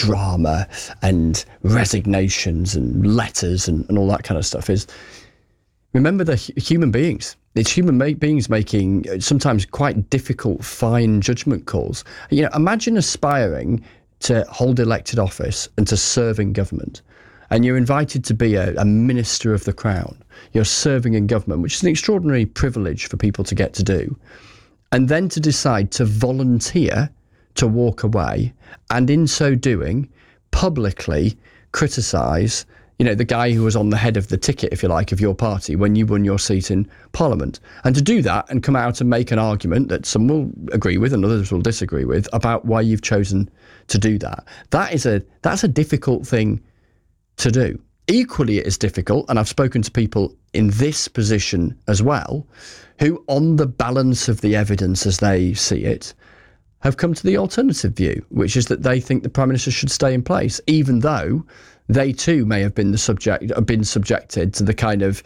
drama and resignations and letters and all that kind of stuff is, remember the human beings. It's human beings making sometimes quite difficult, fine judgment calls. Imagine aspiring to hold elected office and to serve in government. And you're invited to be a minister of the crown. You're serving in government, which is an extraordinary privilege for people to get to do. And then to decide to volunteer to walk away, and in so doing, publicly criticise, the guy who was on the head of the ticket, if you like, of your party when you won your seat in Parliament. And to do that and come out and make an argument that some will agree with and others will disagree with about why you've chosen to do that. That's a difficult thing to do. Equally, it is difficult, and I've spoken to people in this position as well, who, on the balance of the evidence as they see it, have come to the alternative view, which is that they think the Prime Minister should stay in place, even though they too may have been subjected to the kind of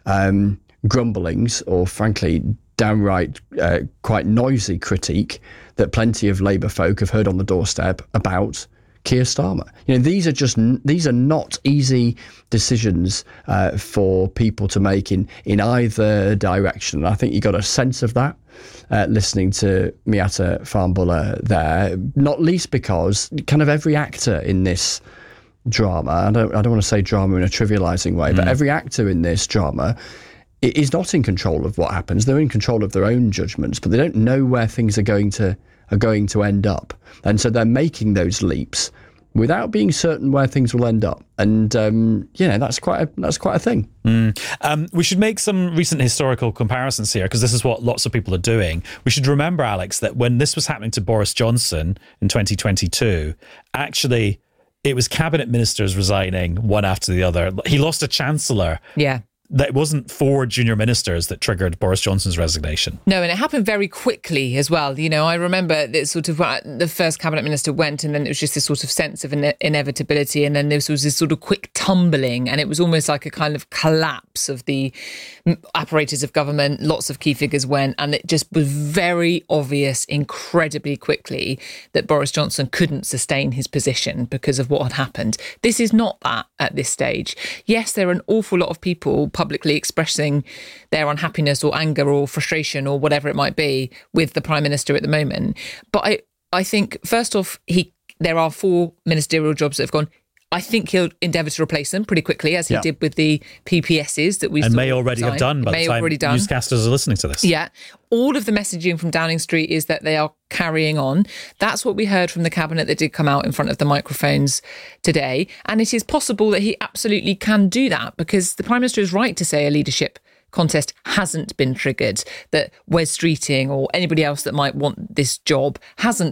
grumblings or, frankly, downright quite noisy critique that plenty of Labour folk have heard on the doorstep about Keir Starmer. These are not easy decisions for people to make in either direction. And I think you got a sense of that listening to Miatta Fahnbulleh there, not least because kind of every actor in this drama, I don't want to say drama in a trivialising way, but every actor in this drama is not in control of what happens. They're in control of their own judgments, but they don't know where things are going to end up, and so they're making those leaps without being certain where things will end up. And that's quite a thing. We should make some recent historical comparisons here, because this is what lots of people are doing. We should remember, Alex, that when this was happening to Boris Johnson in 2022, actually it was cabinet ministers resigning one after the other. He lost a chancellor. Yeah. That it wasn't 4 junior ministers that triggered Boris Johnson's resignation. No, and it happened very quickly as well. I remember that sort of the first cabinet minister went, and then it was just this sort of sense of inevitability, and then there was this sort of quick tumbling, and it was almost like a kind of collapse of the apparatus of government. Lots of key figures went, and it just was very obvious incredibly quickly that Boris Johnson couldn't sustain his position because of what had happened. This is not that at this stage. Yes, there are an awful lot of people publicly expressing their unhappiness or anger or frustration or whatever it might be with the Prime Minister at the moment. But I think, first off, there are 4 ministerial jobs that have gone. I think he'll endeavour to replace them pretty quickly, as he did with the PPSs that we saw. And may already have done by the time newscasters are listening to this. Yeah. All of the messaging from Downing Street is that they are carrying on. That's what we heard from the cabinet that did come out in front of the microphones today. And it is possible that he absolutely can do that, because the Prime Minister is right to say a leadership contest hasn't been triggered, that Wes Streeting or anybody else that might want this job hasn't